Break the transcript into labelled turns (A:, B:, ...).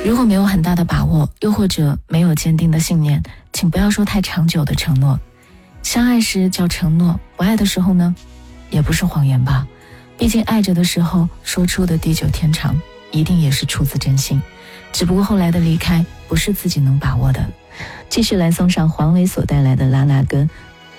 A: 如果没有很大的把握，又或者没有坚定的信念，请不要说太长久的承诺。相爱时叫承诺，不爱的时候呢，也不是谎言吧。毕竟爱着的时候说出的地久天长，一定也是出自真心，只不过后来的离开不是自己能把握的。继续来送上黄磊所带来的拉拉歌，